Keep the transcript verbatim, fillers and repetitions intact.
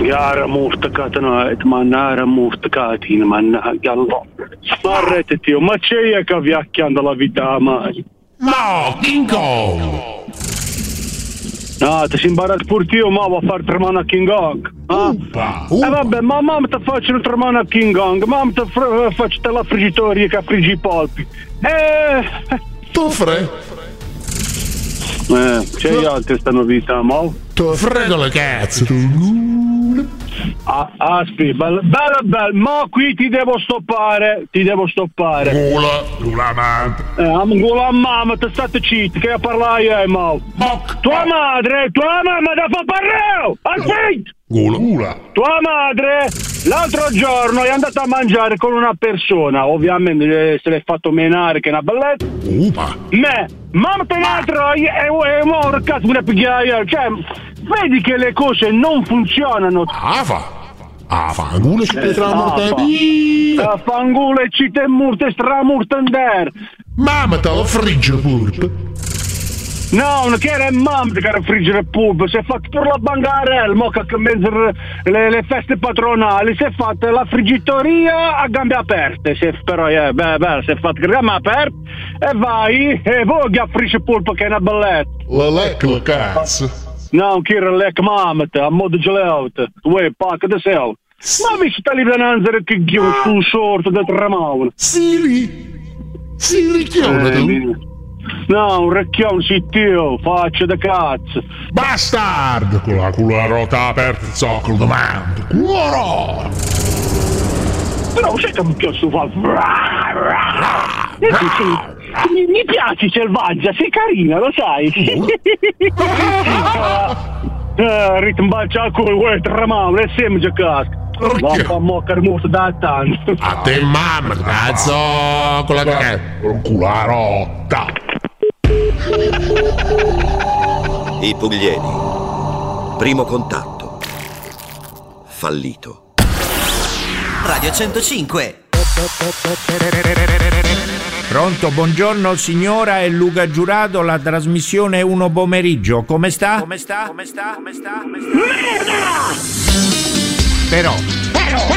Jara muhtakatanoit, mannara muhtakatin, manna gallo. Sparreteti, ma c'è che viacchiando la vita mai. No, King Kong! No, ti si imbarazza pure io, ma va a fare tre mani a King Kong. Ah? E eh vabbè, ma mamma ti faccio tre mani a King Kong, mamma ti fr- faccio la friggitoria che friggi i polpi. Eh... Tu fre? Eh, c'è altri sta novità, ma... Tu frego le cazzo, tu... Ah, aspi, bella, bella, bella, ma qui ti devo stoppare, ti devo stoppare. Gula, gula mamma. Eh, gula mamma, te state zitti, che parlai io, ma. Tua madre, tua mamma da fa parlare, aspetti! Gula, gula. Tua madre, l'altro giorno è andata a mangiare con una persona, ovviamente se l'è fatto menare che è una bellezza. Upa. Me, mamma te l'altro, e ora cazzo mi pigliare, cioè... Vedi che le cose non funzionano. Ah, fa. Ah, fangulo ci te eh, tramurte. Ah, fangulo e ci te murte stramurtender. Mamma te lo frigge pulp. No, non che era mamma che era friggere pulp. Si è fatto per la bangarella, mo che mezzo le, le feste patronali, si è fatta la friggitoria a gambe aperte. Si è, però, eh, beh, beh, si è fatta a gambe aperte e vai e voi a friggere pulp che è una bellezza. La lecca cazzo. Non chiede lek mamete, a modo geleute. Uè, pacca da sel. Ma mi sta lì da nanzere che ghio sul sorto da tramavano. Sili. Sili chiona tu. No, un recchione si tio, faccia da cazzo. Bastard! Con la con la rota aperta il zoccolo davanti. Cuoro! Però sai che mi piace fa? Mi, mi piace selvaggia, sei carina, lo sai. eh, Ritmbaccia a culo, vuoi tramavano, e sempre casca. Va a fa moccare molto da tanto. A te mamma, cazzo! Con la cazzo! Con la rotta! I Pugliesi. Primo contatto. Fallito. Radio centocinque. Pronto, buongiorno signora, è Luca Giurato, la trasmissione è uno pomeriggio. Come sta? Come sta? Come sta? Come sta? Come sta? Merda! Però. Però,